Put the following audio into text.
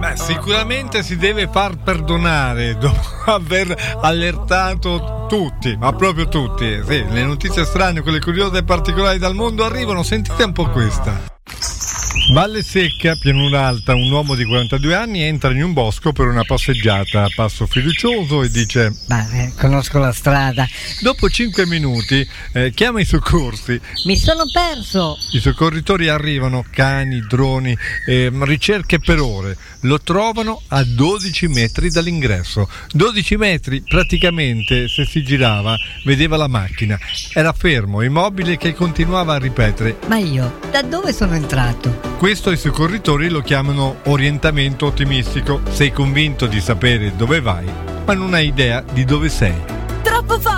Sicuramente si deve far perdonare dopo aver allertato tutti, ma proprio tutti. Sì, le notizie strane, quelle curiose e particolari dal mondo arrivano. Sentite un po' questa. Valle Secca, pianura alta, un uomo di 42 anni entra in un bosco per una passeggiata a passo fiducioso e dice: conosco la strada. Dopo 5 minuti chiama i soccorsi. Mi sono perso. I soccorritori arrivano, cani, droni, ricerche per ore. Lo trovano a 12 metri dall'ingresso. 12 metri, praticamente, se si girava, vedeva la macchina. Era fermo, immobile, che continuava a ripetere: ma io, da dove sono entrato? Questo i soccorritori lo chiamano orientamento ottimistico. Sei convinto di sapere dove vai, ma non hai idea di dove sei. Troppo forte!